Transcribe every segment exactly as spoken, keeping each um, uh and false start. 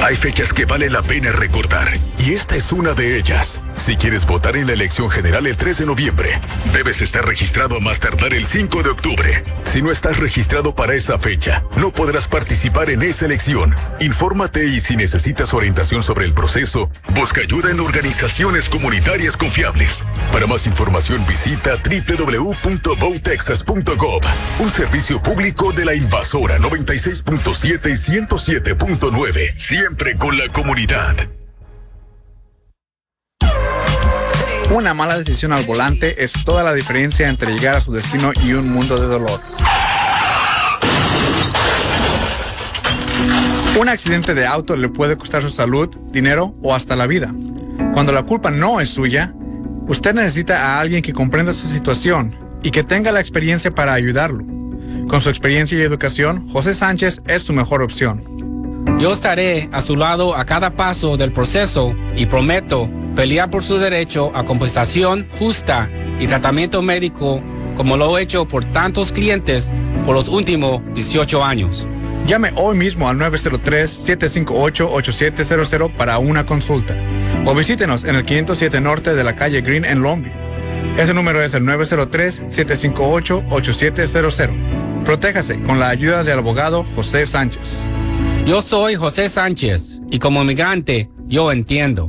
Hay fechas que vale la pena recordar, y esta es una de ellas. Si quieres votar en la elección general el tres de noviembre, debes estar registrado a más tardar el cinco de octubre. Si no estás registrado para esa fecha, no podrás participar en esa elección. Infórmate y si necesitas orientación sobre el proceso, busca ayuda en organizaciones comunitarias confiables. Para más información visita doble u doble u doble u punto vote texas punto gov, un servicio público de la Invasora noventa y seis punto siete y ciento siete punto nueve, siempre con la comunidad. Una mala decisión al volante es toda la diferencia entre llegar a su destino y un mundo de dolor. Un accidente de auto le puede costar su salud, dinero o hasta la vida. Cuando la culpa no es suya, usted necesita a alguien que comprenda su situación y que tenga la experiencia para ayudarlo. Con su experiencia y educación, José Sánchez es su mejor opción. Yo estaré a su lado a cada paso del proceso y prometo pelear por su derecho a compensación justa y tratamiento médico como lo he hecho por tantos clientes por los últimos dieciocho años. Llame hoy mismo al nueve cero tres, siete cinco ocho, ocho siete cero cero para una consulta o visítenos en el quinientos siete Norte de la calle Green en Longview. Ese número es el nueve cero tres, siete cinco ocho, ocho siete cero cero. Protéjase con la ayuda del abogado José Sánchez. Yo soy José Sánchez y como inmigrante yo entiendo.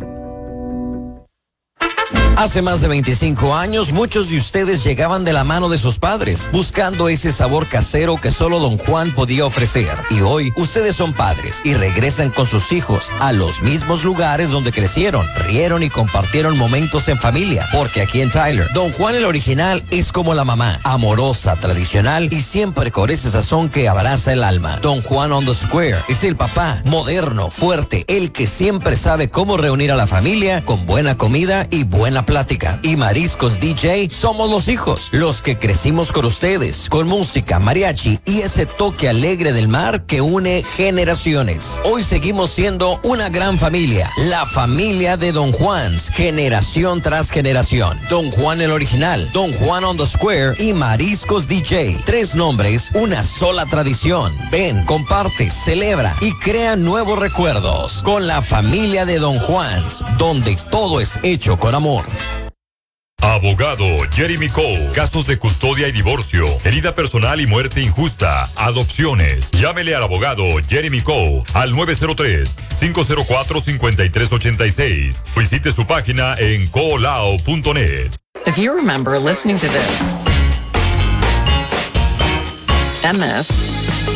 Hace más de veinticinco años, muchos de ustedes llegaban de la mano de sus padres, buscando ese sabor casero que solo Don Juan podía ofrecer. Y hoy, ustedes son padres y regresan con sus hijos a los mismos lugares donde crecieron, rieron y compartieron momentos en familia. Porque aquí en Tyler, Don Juan el original es como la mamá, amorosa, tradicional y siempre con ese sazón que abraza el alma. Don Juan on the Square es el papá, moderno, fuerte, el que siempre sabe cómo reunir a la familia con buena comida y buena plática. Y Mariscos D J somos los hijos, los que crecimos con ustedes, con música, mariachi y ese toque alegre del mar que une generaciones. Hoy seguimos siendo una gran familia, la familia de Don Juan's, generación tras generación. Don Juan el original, Don Juan on the Square y Mariscos D J. Tres nombres, una sola tradición. Ven, comparte, celebra y crea nuevos recuerdos con la familia de Don Juan's, donde todo es hecho con amor. Abogado Jeremy Cole. Casos de custodia y divorcio, herida personal y muerte injusta, adopciones. Llámele al abogado Jeremy Cole al nueve cero tres, cinco cero cuatro, cinco tres ocho seis. Visite su página en colao punto net. If you remember listening to this and this